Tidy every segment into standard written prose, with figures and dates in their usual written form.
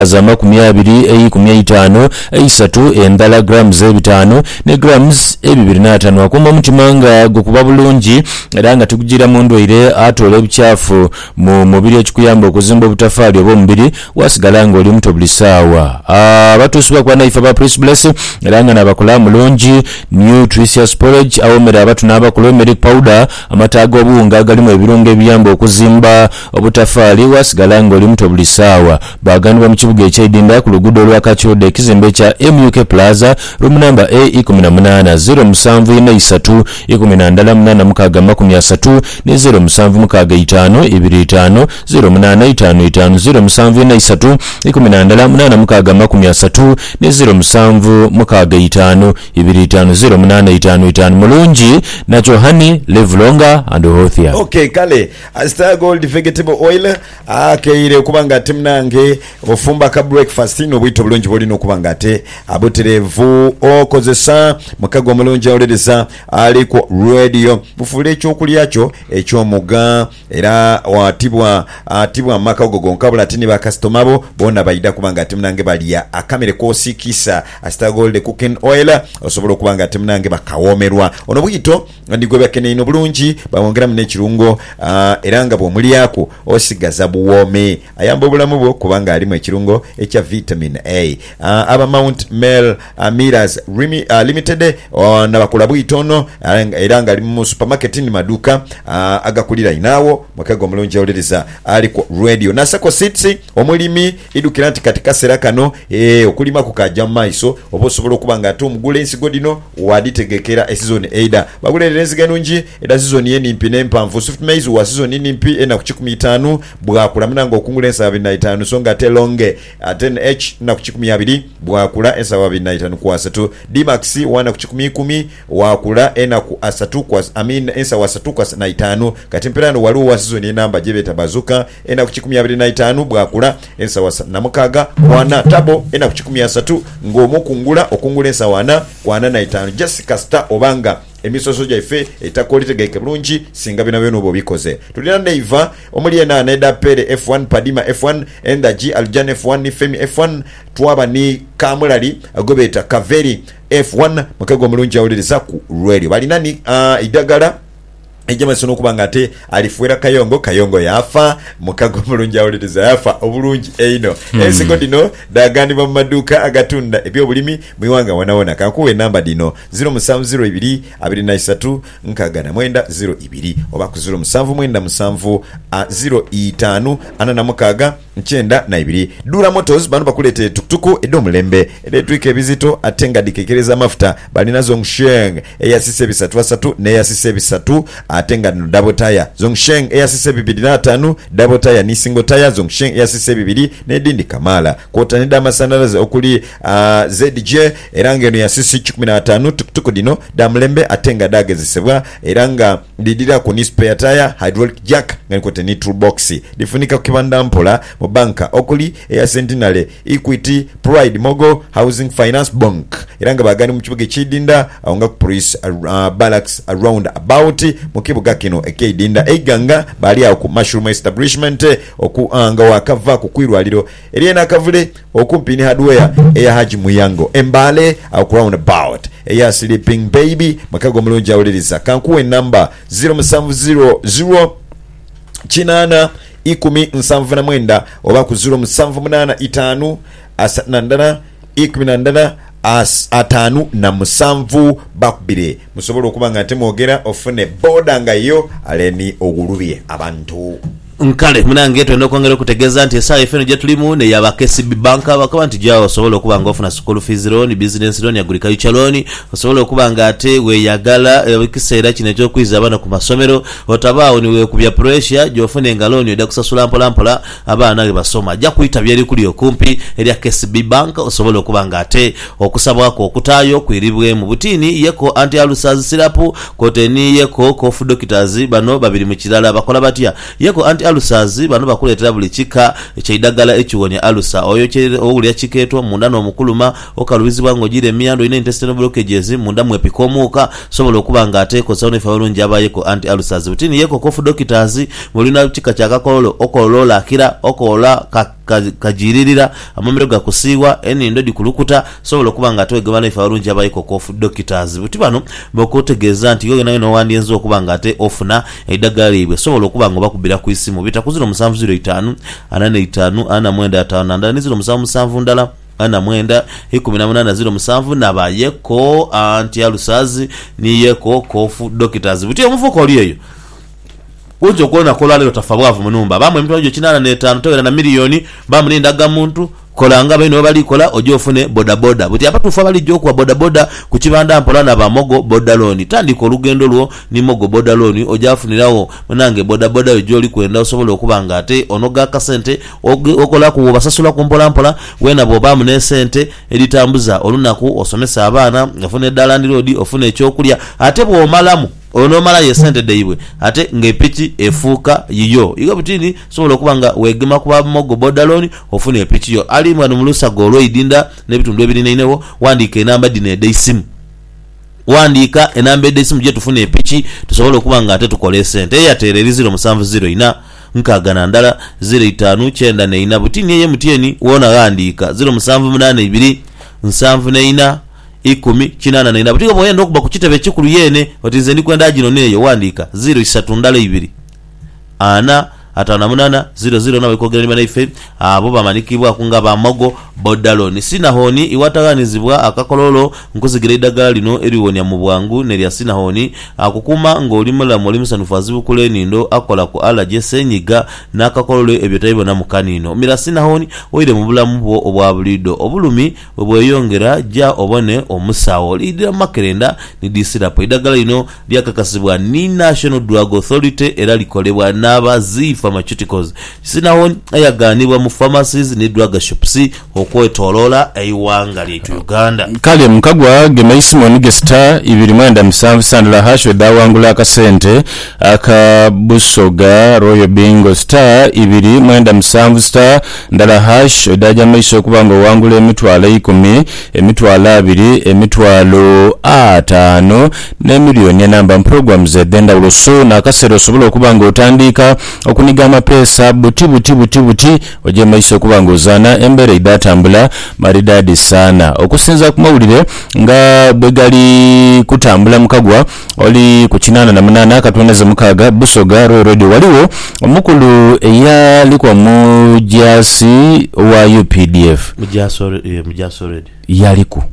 za 20 15 3 endala grams 5 ne grams 2.5 akuma mutima nga gokuba bulungi era nga tukugira mu ndwaire atola ebichafu mu mubiri ekikuyamba okuzimba obutafaali obw'omubiri wasigala nga oli muto buli ssaawa. Abatuusiba kwa naife aba Prince Bless era nga nabakola mulungi nutritious porridge awomera abatu n'abakola emmere powder amata ag'obuwunga agalimu ebirungo ebiyamba okuzimba obutafaali wasigala nga oli muto buli ssaawa. Bagandibwa mu kibuga eky'Idinda ku luguudo lwa Kakyode ekizimbe kya MUK Plaza room number A18 0743 18 ne 0765 25 0855 0743 18 ne 0765 25 mulungi nacho honey live longer and healthier. Okay kale Star Gold vegetable oil akeire kubanga timnange ofumba ka breakfast no bwito bulungi bolino kubanga ate abuterevu okozesa mukago mulungi awulereza ali ku radio bufule ekyokulya kyo ekyomuga era watibwa makago gonkabula tini ba customer bo bona bayida kubanga timnange baliya akamere kosikisa Star Gold cooking oil osobola kubanga timnange bakawomerwa ono bwito ndigwe bakeneno bulungi bawongera mu nekirungo era nga bw'omulyako osigaza buwome ayamba obulamu bwo kubanga alimu ekirungo ekya vitamin A. Aba Mount Mel Miras Limited nabakola bwitono era nga ali mu supermarket ni maduka agakulira inawo mukago mulungi awulereza ali ku radio nasako seats omulimi idukira nti katika serakano okulima kukajja maiso obosobola okubanga ate omugula ensigo dino waditegekera season aida bagulera ensigo nungi era season yenimpi nempanvu swift maize wa season yenimpi ena ku 15 bwakula mnanga okungula ensa 25 songa telonge 10h na ku 12 bwakula ensa 25 ku asatu Dmax wana ku 10 wakula ena ku asatu kwa ensa wasatu kwa 5 katimperano waliwo wa season yenamba jebeta bazuka ena ku 25 bwakula ensa wasa namukaga wana tabo ena ku 13 ng'omukungula okungula ensa wana 5 Jessica Star obanga emisoso jaife etakolite bulungi singa bina bino bobikoze tulina neiva omuli ena neda pere F1 Padima F1 enda G Aljan F1 ni Femi F1 twaba ni Kamulali agobeta Kaveri F1 mukago mulungi awulereza ku radio balina ni idagala ejama sono kubanga ate alifuera kayongo yafa mukago mulungi awulereza yafa obulungi eino ensigo dino dagandi mu maduka agatunda ebyo bulimi mwiwanga wanawona kakuwe namba dino 0702 23 nkagana mwenda 02 oba ku 07mwenda 05 ana namukaga nchenda na 2 Dura Motors bano bakulete tukutuku edomulembe eletwike ebizito atenga dikekereza mafuta balina Zongsheng eyasise bisatu basatu ne yasise bisatu atenga no double tire Zongsheng eyasise 25 double tire ni single tire Zongsheng eyasise 2 ne dindi Kamala kotanida masandalaze okuli ZJ erange no yasise 15 tukutuku dino damulembe atenga dagezesebwa eranga didira ku ni spare tire hydraulic jack ngani ni toolbox difunika kibanda mpola mu banka okuli eya Sentinel Equity Pride Mogo Housing Finance Bank eranga bagani mu kibuga Kidinda aonga ku police barracks around about mu kibuga kino ekidinda eganga bali ako mushroom establishment okuanga wakava ku kwirwaliro eriena kavule okumpini hardware eya Haji Muyango embale aku round about eya Sleeping Baby makago mulungi awuliriza kankuwe number 0700 Chinana 10 oba ku 0785 asatnandana 10 atanu na musanvu bakubire musobola okubanga ate mwogera ofune boda nga yo aleni ogulubye abantu nkale munange twenda kwangera kutegeza nti esa ifeno je tulimu ne yaba KCB bank bakaba nti jawo osobola okubanga ofuna school fees loan business loan agriculture loan osobola okubanga ate we yagala ekiseera kino kyo kwiza abana ku masomero otabaawo niwe kubya pressure jofune ngaloni oda kusasula mpola abana ge basoma ja kuita byali kuli okumpi eri KCB bank osobola okubanga ate okusabwako okutayo kwiribwe mu butini yeko anti alusaz sirapu koteni yeko kofu doctors bano babiri mu kirala bakola batya yeko anti alusazi bano bakuletera buli kika ekyidagala ekiwonya alusa oyo owulya kikeetwa munda n'omukuluma okalubizibwa ng'ogire emiyando ina intestinal blockages munda mwepikomuuka sobola okubanga ateeko sawunefa bulungi abayeko anti alusazi butini yeko kofu doctors mulina kika kyakakololo okolola akira okola kajiririra amamiro gakusiiwa enindo dikulukuta sobola okuba nga ate gavana ifa alungi abayiko kofu doctors buti bano bakutegeeza nti yoge nayo nowandyenza okuba nga ate ofuna eddagala liibwe sobola okuba nga bakubira ku isimu bita ku 0705 45 49 07 ndala ana mwenda 1807 nabayeko anti alusazi niyeko kofu doctors buti omufuko oli eyo ujo kuona kola lero tafabwavu munumba bamwe mtu wajo 85 togera na milioni bamulindaga muntu kolanga bino bali kola ojo ofune boda buti apa tufa bali jo kwa boda ku kibanda mpola na bamogo bodaloni tandiko olugendo lwo ni mogo bodaloni ojafunirawo munange boda ojo oli kwenda osobola okubanga ate onoga kasente okola ku basasula ku mpola wena bobamu ne sente editambuza olunaku osomesa abaana ofune dalandi road ofune ekyokulya ate bo malamu ono mala yesente deibwe ate ngepiki efuka yiyo igo bitini sobola okubanga wegema kuba mogo bodaloni ofune epiki yo ali mwana mulusa golo idinda nebitundu ebirinenewo wandika enamba dine deisimu wandika enamba deisimu je tufune epiki tusobola okubanga ate tukole sente yatereri 0704 nkagana ndala 0594 butini ye mutieni wona wandika 0782 74 10 butiko boyenda okuba ku kitebe kikulu yene otinze ndi kwenda gino neyo wandika 03 ana atana munana 00 nawe kogera nimana ife abo bamanikibwa kunga ba mogo bodaloni sinahoni iwataganizibwa akakololo nkuzigira idagala lino eriwonya mu bwangu nerya sinahoni akukuma ngoli mulamu oli musanufazi bukule nindo akola ku alaje senyiga nakakololo ebyo tayibona mukanino mira sinahoni oire mu bulamu bwo obwa bulido obulumi obweyongera ja obone omusawo lidira makerenda ni disirapo idagala lino lyakakasibwa ni National Drug Authority era likolebwa n'abazi pharmaceuticals sinahoni ayaganibwa mu pharmacies ni drug shops okwetolola eiwanga lyetu Uganda kale mukagwa gemaisimo ge star 2.7 sandala hash wedawangula akasente akabusoga royal bingo star 2.7 star ndala hash daja maiso kubanga wangula emitwalo 10 emitwalo 2 emitwalo 5 ne milioni namba programs edenda uloso na kasero sobola okubanga otandika okuniga amapesa buti oje maiso kubanga ozana embere idatambula maridadi sana okusinza ku mawulire nga bwegali kutambula mukagwa oli ku 88 katoneze mukaga busoga road waliwo omukulu eyali kwa mujasi wa UPDF mujaso red yaliku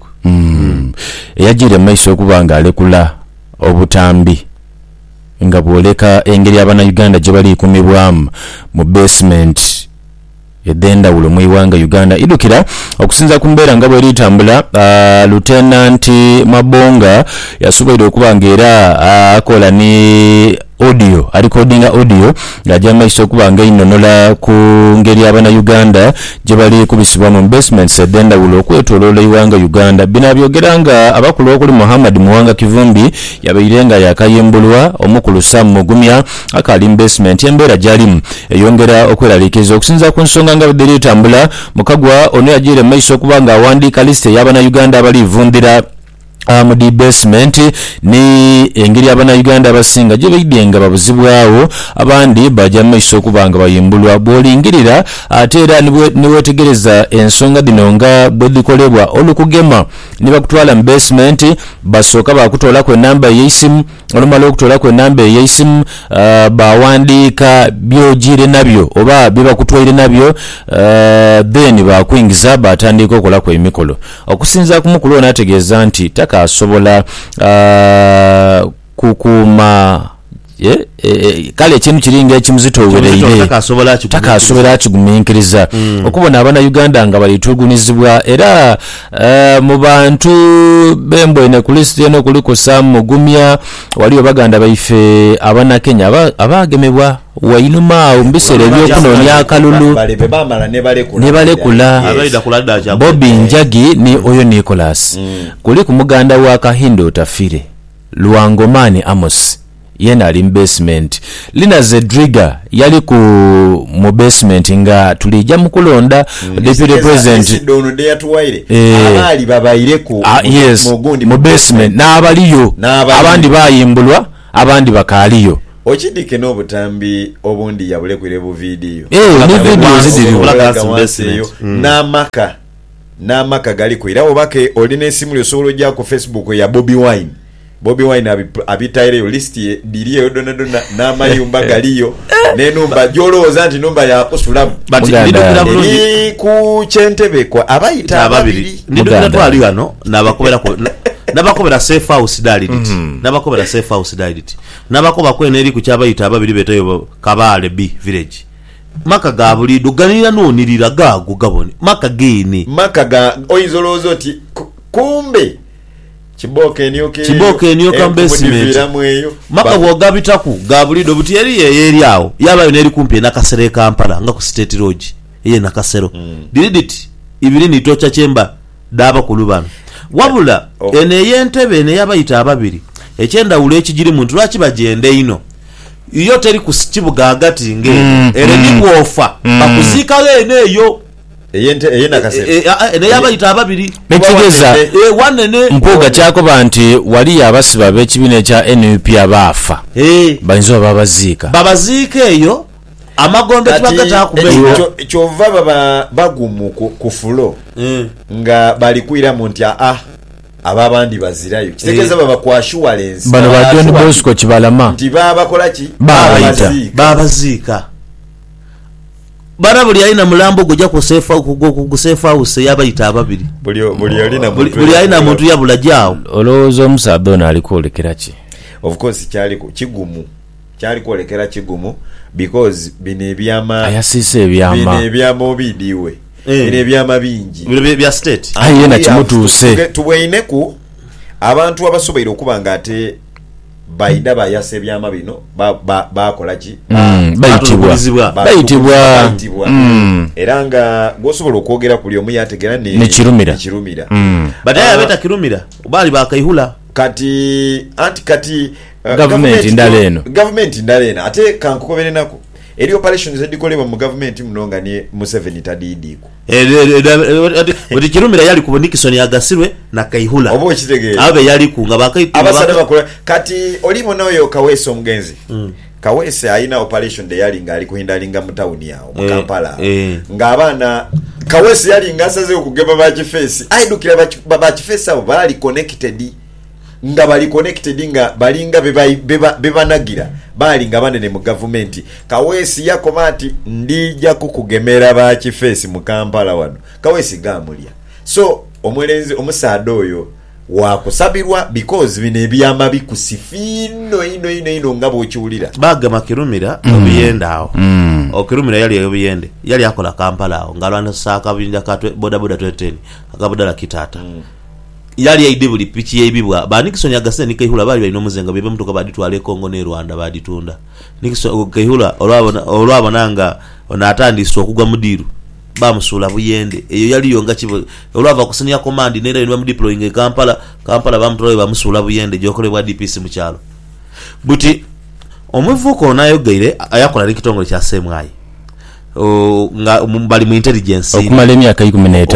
yajire maiso okubanga alekula obutambi nga bwoleka engeri abana Uganda gye bali kumibwamu mu basement edenda ulo mwiwanga Uganda idukira okusinza kumbera nga bwe litambula Lieutenant Mabonga yasubaire okubangera akola ni audio recording audio ngajja maiso kubanga inonola ku ngeri abana Uganda gye bali kubisibwa mu basements edenda ulo okwetolola iwanga Uganda binabyogeranga abakulu okuli Muhammad Muwanga Kivumbi yabirenga yakayimbulwa omukulu Sam Mugumya akali basement embera jalimu eyongera okweralikiza okusinza ku nsonga nga bwe litambula mukagwa ono yajire maiso kubanga awandika liste y'abana Uganda abali vundira mu basement ni engeri abana Uganda abasinga gye bidenga babuzibwawo abandi bajja maiso kubanga bayimbulwa bolingirira ate era niwetegereza ensonga dinonga bwedikolebwa olukugema nibakutwala mu basement basoka bakutola ku namba y'esimu olumala okutola ku namba y'esimu bawandika byojire nabyo oba bibakutwaire nabyo then bakwingiza batandika okola ku emikolo okusinza ku mukulu onategeeza nti asobola kukuma kale ekintu kiringa ekimuzitowereire takasobola akigumiikiriza okubona abana Uganda nga balitugunizibwa era mu bantu bembwene ku list eno kuliko Sam Mugumya waliyo baganda baife abana Kenya abagemebwa wainuma umbisere byokunonya akalulu ne balekula Bobby Njagi ni oyo Nicholas kuli ku muganda wa Kahindo Tafire Luangomani Amos yena ali basement Lina Zedriga yali ku mu basement nga tulija mukulonda deputy president dono de yatuwaire abali babaire ku yes mu basement na abaliyo abandi bayimbulwa abandi bakaliyo okidike n'obutambi obundi yabule kuirebu video ni video zidiriwo n'amaka gali kuira obake olina esimu lyosobola ojja ku Facebook ya Bobi Wine abitaireyo list ye diriyo donna n'amayumba galiyo n'enumba gyolowooza nti numba yakusulamu eri ku Kyentebe kwa abayita ababiri ndidukira twali wano n'abakobera safe house diality n'abakoba kwene eri ku kyabayita ababiri betayo Kabale B village maka ga bulido ganira nonirira gago gabone maka ga oyizolozo oti kumbe Kiboke niyo kambesiment maka bwogabitaku ga bulido buti eri awo yabayo neri kumpi nakasere Kampala nga ku State Lodge ye nakasero didit ibiri ni tocha chemba daba kulubana wabula ene yentebe ene yabayita ababiri ekyenda ule ekigiri muntu lwaki bagende ino iyo teri ku kibuga agati nge ere ni kuofa bakuzika ene yo eye nakasero ene yabayita ababiri nekigeza wanene mpuga kyakoba nti wali abasiba b'ekibina ekya NUP abafa bayinza babazika eyo amagondo kibagata kubeyo kyova bagumu ku fulo nga bali kuira muntu ababandi bazirayo kitegeza baba kwa assurance bano ba John Bosco Kibalama nti bakola ki babazika buli alina mulambo gujja ku safe house yabayita ababiri buli alina muntu yabula jao olowooza omusaadha alikwolekera ki of course kyali kwolekera kigumu because bino ebyama ayasise ebyama obidiwe bino ebyama bingi bya state aye na kimutuuse tuweineku abantu abasoboire okuba nga ate baida bayase ebyama bino bakola ki bayitibwa era nga gosobola okwogera kuli omu yategera nekirumira badaye abeta kirumira bali bakayihula kati government ndalena ate kankukobere nako eri operations edikolebwa mu government munonga ne Museveni tadiidiko odi kirumira yali ku Nixon yagasirwe na Kayihula obo kitegeera abe yali ku nga bakayitu abasada bakola kati olimo noyo Kawese omugenzi Kawese ayina operation de yali nga ali kuhindalinga mu town yawo mu Kampala nga abana Kawese yali nga asaze okugeba ba Kifesi aidukira ba Kifesi abo bali connected nga balinga bebanagira balinga banene mu government Kawesi yakomati ndija kukugemera ba Kifesi mu Kampala wano Kawesi gamulya so omwelenzi omusaada oyo wakusabirwa because bine byama bikusifino ino ngabo okiwulira bagama kirumira obiyenda awo okirumira yali obiyende yali akola Kampala awo ngalwana saka binja katwe boda 2010 akabudala kitata yali aidibuli pichi yebibwa ba Nixon yagase nikayihula bali balino muzenga bebe mtuka baditwale Kongo ne Rwanda baditunda Nixon kayihula olwabonanga onatandiswa okugwa mudiru bamusula buyende eyo yali yonga kibo olwava kusenya command nera ino deploying Kampala bamutole bamusula buyende jokolebwa DPC mu kyalo buti omuvuko nayo gaire ayakola nikitongole kya semwayi nga bali mu intelligence okumala emyaka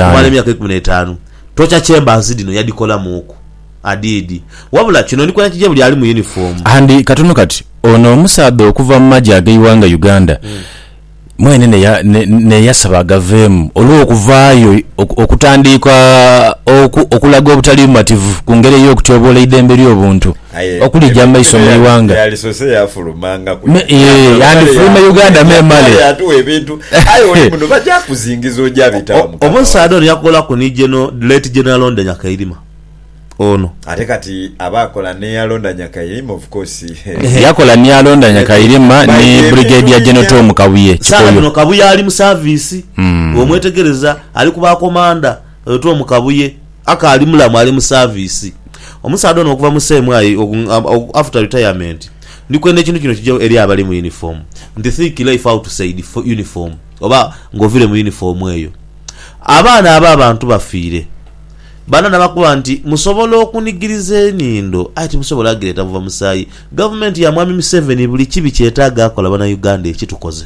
15 tocha chambers dino yadikola muku adidi wabula kino ndiko yakije buli ali mu uniform andi katono kati ono omusaadha okuva mu maji ageiwanga Uganda mwene ne yasaba gavemu olw'okuvaayo okutandika okulaga obutali mativu ku ngeri y'okutyobola idembe ly'obuntu okulijja amaiso mu Iwanga yalisose yafulumanga yandifuluma Uganda memale yatuwa ebintu ayo oli muno bajja kuzingiza ojja bitamu omusaadha yakola ku ni late general Londa Nyakairima ono ate kati abakola ne yalonda Nyakairima of course yakola ne yalonda Nyakairima ne brigadier general Tom Kabuye sano Kabuye ali mu service omwetegereza ali kuba komanda Tom Kabuye akali mulamu ali mu service omusaadha ono okuva mu semwayi after retirement ndikwende kintu kino kijja eri abali mu uniform ndi think life out to say uniform oba ngovire mu uniform eyo abaana abantu bafiire bana nabakuba nti musobola okunigiriza enindo ati musobola agireta buva musayi government ya mwami Museveni buli kibi kyetaaga akola bana Uganda ekitukoze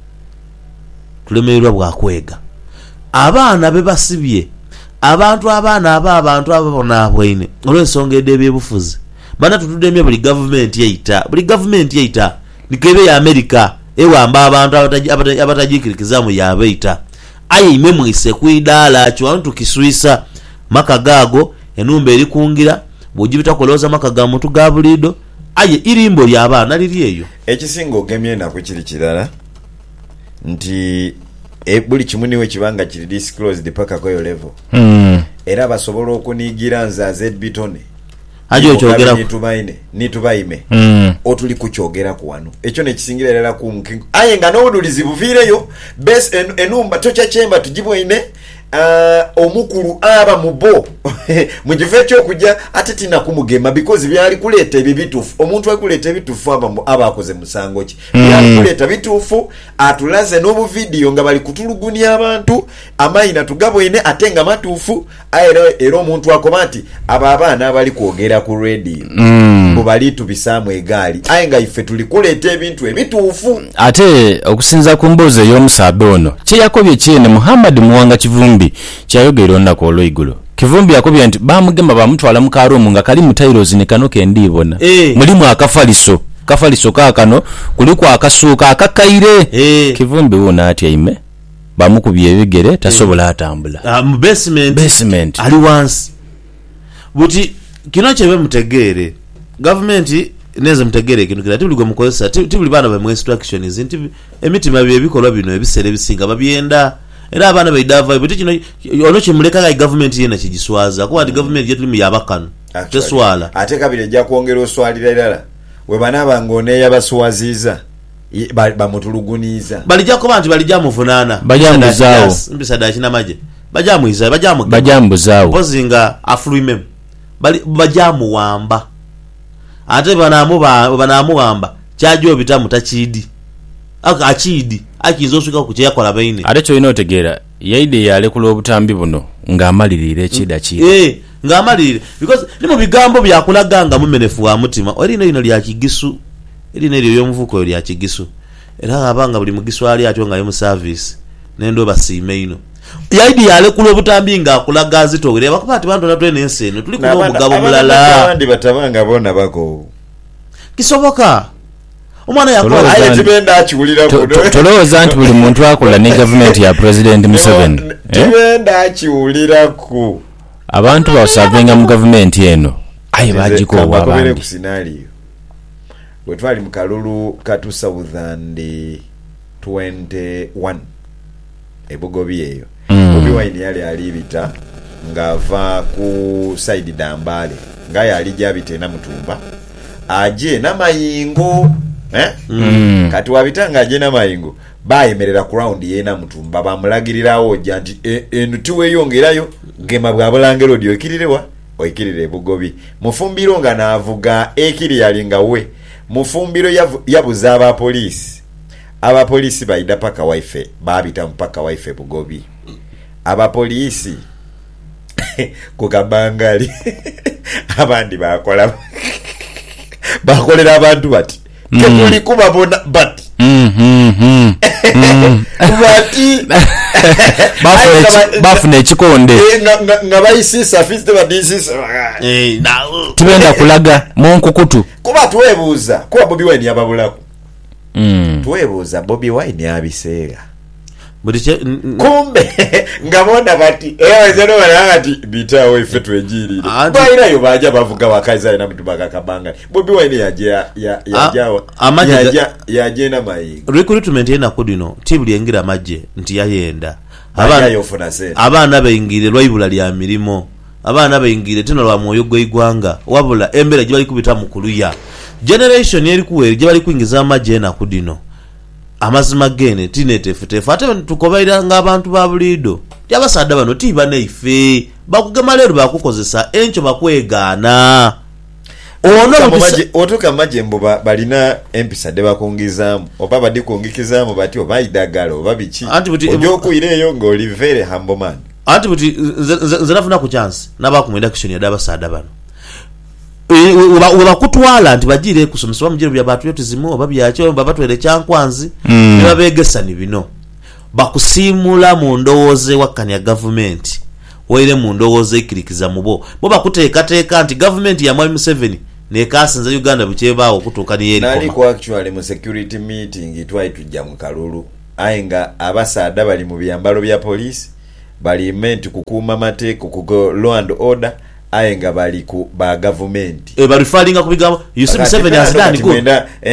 tulemerwa bwakwega abaana bebasibye abantu ababona abwine olw'ensonga edebye bufuzi bana tutudemye buli government yeita nikebe ya America ewamba abantu abatajikirikizamu yabeita aye ime mwise kuidala chiwantu kiswisa makagago enumba eri kungira bujibita koloza makagamu tugabulido aye irimbo lyabana liri eyo ekisingo gemye na kuchiri kirala nti buli kimuni kibanga kiri disclosed paka koyo level era basobola okunigira nza bitone ajo kyogera nitubaime otuli kukyogera ku wano ekyo ne kisingira era ku aye nga n'obudulizi buviireyo base enumba tocha chemba tujibwine omukulu aba mubo mu kifo ky'okujja ate tina kumugema because byali kuleeta ebituufu omuntu akuleeta ebituufu aba akoze musango ki byali kuleeta bituufu atulaze n'obu video nga bali kutulugunya abantu amayina tugabwene ate nga matuufu era omuntu akoba nti abo abaana abali kwogera ku radio bo bali tubisaamu egaali aye nga ife tuli kuleeta ebintu ebituufu ate okusinza ku mboozi ey'omusabe ono kyeyakobye kyene Muhammad Muwanga Kivumbi kyayogera onnako olw'eigulo Kivumbi yakobya nti bamugema bamutwala mu karomu nga kali mu tailozi ne kano kendiibona mulimu akafaliso kaakano kuliku akasuuka akakaire Kivumbi wona atyaime bamukubye ebigere tasobola atambula mu basement ali wansi buti kino kyebe mutegeere government neze mutegeere kino kira tuligo mukozesa tibuli bana ba instructions nti emitima bye bikolwa bino ebisere bisinga babyenda era abana baidava buti kino ono kimuleka ga government yena kigiswaza kuba di government yetu limu yabakano teswala ate kabire jja kuongera oswalira irala we bana bangone yabaswaziza bamutuluguniza balijja kuba nti balijja muvunana bajambuzawo mbisada kina maje bajamuiza bajambuzawo pozinga afluimem bajamu wamba ate banamu wamba kyajo bitamu takidi akachidi akizosuka kucheya kola baine ate kyo inotegeera yaide yale kulo obutambi buno ngaamalirire ekida ki ngaamalirire because limu bigambo byakulaganga mumenefu wa mutima olina ino lya kigisu elina elyo yomuvuko lya kigisu era abanga buli mugisu ali atyo nga mu service nendo basiime ino yaidi yale kulo obutambi ngaakulagaga zitogere bakubati bantu natwene enseno tuli kuno omugabo mulala abandi batabanga bona bako kisoboka omwana yakola aye tibenda akiwulira kuno tolowooza nti buli muntu akola ne government ya President Museveni tibenda akiwulira ku abantu basavenga mu government eno aye bagikowa abandi ku scenario we twali mu kalulu ka 2021 ebugobi eyo Bobi Wine yali alibita ngava ku side dambale nga yali jabite na mutumba aje na mayingo kati wabitanga aje na mayingo bayemerera ku round yena mutumba bamulagirirawo janti entuwe yongerayo gema bwa bulangero dio ekirirewa oyikirire bugobi mufumbiro nga navuga ekiri yali nga we mufumbiro yabuza abapolisi baida paka wife babita mpaka wife bugobi abapolisi kukabangali abandi bakolera abantu bati kekuli kubabona bati bati bafuna ekikonde nga bayisisa fiste badisisa tibenda kulaga munkukutu kuba twebuuza kuba Bobi Wine yababulaku twebuuza Bobi Wine abiseera kumbe ngabona bati zero barangati bitawe ife twejirire baira yo baja bavuga bakaza na mtu bakakabanga Bobi Wine yaje na mayi recruitment yena kudino tibuli engira maje nti yayenda abana bayingire lwaibula lya mirimo abana bayingire tino lwa mwoyo gw'igwanga wabula embera gibali kubita mukuluya generation yeri kuweri gibali kuingiza maje na kudino amazima gene tinetefutefu ate tukobaira ng'abantu ba bulido tyabasada bano tiba neife bakugema lero bakukozesa encho bakwegaana otuka majembo balina empisade bakungizamu oba badi kungikizamu bati oba idagala oba biki ojokuireyo ng'oli very humble man anti buti nzenafuna ku chance nabakumwenda action ya dabasada bano wabakutwala nti bagire kusomesa bamujiro bya batu yotizimu oba byakyo babatwere kyankwanzi nebabegesa ni bino bakusimula mu ndowooze wakkanya ya government waire mu ndowooze ikirikiza mubo bo bakuteekateeka nti government ya Mwai Museveni ne kasinza Uganda bukyebaawo okutuuka ne yerikoma naliko actually mu security meeting twali tujja mu kalulu aye nga abasaada bali mu byambalo bya police bali meant kukuuma mateeka ku law and order aye nga bali ku ba government bali falinga kubigambo you see 7 years done good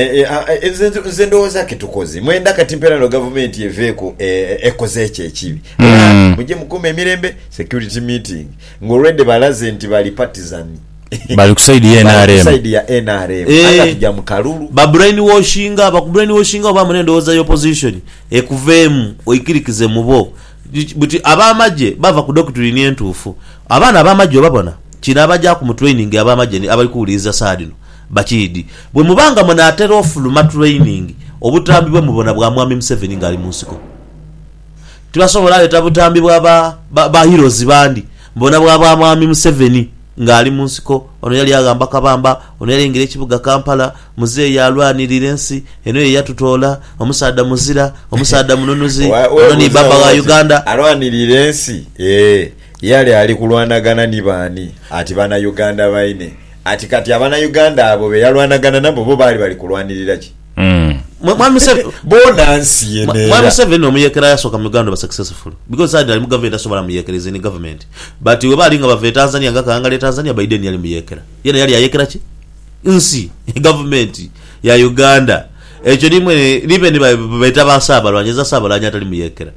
nze ndowooza ke tukoze mwenda kati mpera no government yeveeko ekoze ekibi mujje mukuuma emirembe security meeting ng'olwedde balaze nti bali partisan bali kusaidi ya NRM kusaidi ya NRM anga tujja mu kalulu ba brainwashinga oba munendo oza opposition ekuvemu oikirikize mubo buti abamajje bava ku doctrine yentuufu abaana abamajje babona kina abajja ku training abamajje abali kuwuliza saadino bakidi bwe mubanga munatera ofuluma training obutambi bwe mubona bwa mwami Museveni ngali musiko tibasobola leta butambi bwa ba heroes bandi mbona bwa mwami Museveni ngali musiko ono yali agamba kabamba ono yali ngire kibuga Kampala muze yalwanirira ensi eno yatutola omusaada muzira omusaada mununuzi ono ni baba wa Uganda alwanirira ensi yali ali kulwanagana ni bani ati bana Uganda baine ati kati abana Uganda abo be yalwanagana nabo bo bali kulwanirira ki Mwami Museveni bonansi yenera Mwami Museveni omuyekera yasoka mu Uganda ba successful because ali mu government asobola muyekereza ni government but we bali nga bava Tanzania nga kaangale Tanzania Biden yali muyekera yena yali ayekera ki nsi government ya Uganda ekyo nimwe ni baita basaba lwanyeza saba lwanya atali muyekera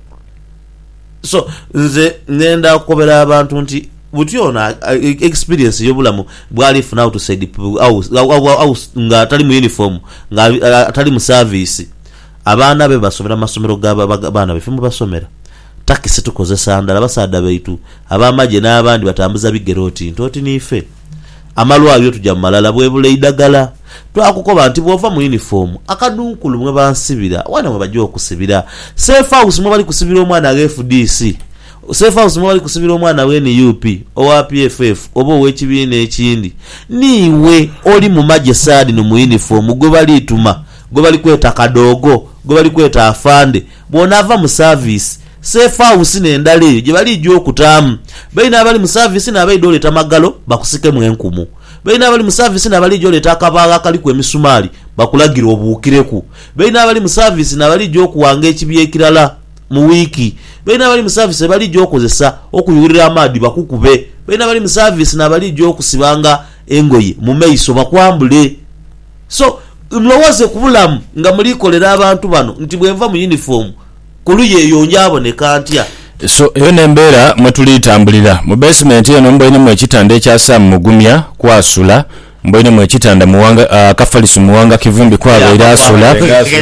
so nze nenda kukobera abantu nti butiona experience yobulamu bwali funa out side au nga atali mu uniform nga atali mu service abaana be basomera masomero g'abaana befe mu basomera takisi tukozesa ndala basaada baitu abamaje n'abandi batambuza bigeroti ntoti nife amalwabyo tujja malala bwebule idagala twakukoba nti bwova mu uniform akadunkulu mwe bansibira wana mwe bajjo okusibira safe house mwe bali kusibira omwana ga FDC safe house mwe bali kusibira omwana we NUP owa PFF oba ow'ekibiina ekindi niwe oli mu maje sadi no mu uniform gwe bali tuma gwe bali kweta kadogo gwe bali kweta afande bonava mu service safe house n'endala eyo gye bali jjo okutaamu baina abali mu service n'abaidde oleta magalo bakusike mu enkumu baina abali mu service n'abali jjo oleta akabaaga kali ku emisumaali bakulagira obuukireku baina abali mu service n'abali jjo okuwanga ekibi ekirala mu wiiki baina abali mu service bali jjo okozesa okuyurira amaadi bakukube baina abali mu service n'abali jjo okusibanga engoye mu maiso bakwambule so mlowoze kubulamu nga mulikolera abantu bano nti bwenva mu uniform kuluye yonja aboneka antya so eyo nembeera mwe tulitambulira mu basement eno mboine mu ekitanda ekya mugumya kwasula mboine mu ekitanda muwanga kafalisu muwanga kivumbi kwaba ira asula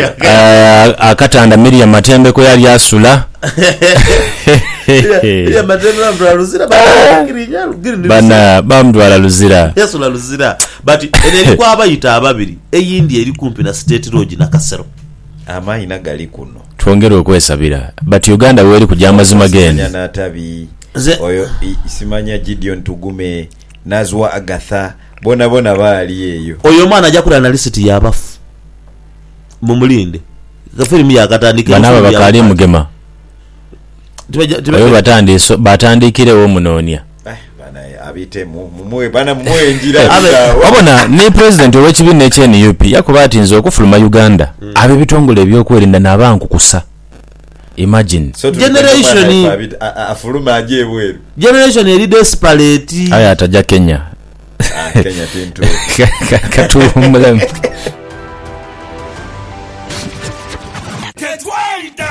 akatanda Miriam Matembe ko yali asula ya madena mbraluzira bana bamdwala luzira yasula luzira but ene kwa abayita ababiri eyindi eri kumpi na State Road na Kasero amaina gali kuno twongere okwesabira but Uganda weri kujja amazima genda natabi oyo isimanya Gideon Tugume Nazwa Agatha bona bali eyo oyo mwana ajja kula na list yabafu mumulinde gafilimi yakatandika bana bakali mugema oyo batandikire wo munonya bana abite mumwe bana mumwe njira wabona ni president w'ekibiina ekya-NUP yakuba ati nze okufuluma Uganda abe bitongole ebyokwerinda n'abanku kusa imagine generation afuluma aje bweru generation eri desperate aya atajja Kenya Kenya tinto katumbula ketwaida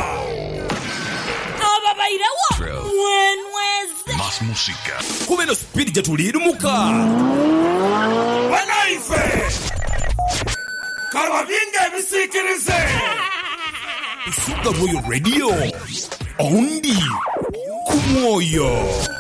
ababairawo mwenweze mas música kubeno speed jetulirumuka wanaife karwabinga bisikirize Sugar Royal Radio ondi kumwoyo